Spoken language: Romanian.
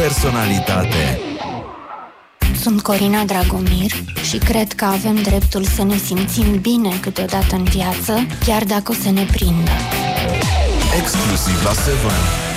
personalitate. Sunt Corina Dragomir și cred că avem dreptul să ne simțim bine câteodată în viață, chiar dacă o să ne prindă. Exclusiv la 7.